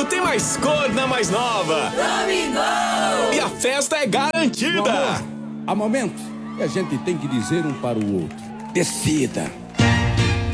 tem mais cor na mais nova. Domingo! E a festa é garantida. Há momentos que a gente tem que dizer um para o outro: decida.